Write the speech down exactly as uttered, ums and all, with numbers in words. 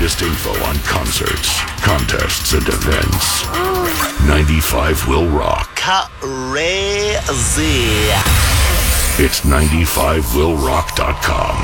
latest info on concerts, contests, and events. ninety-five will rock. Crazy. It's ninety five will rock dot com.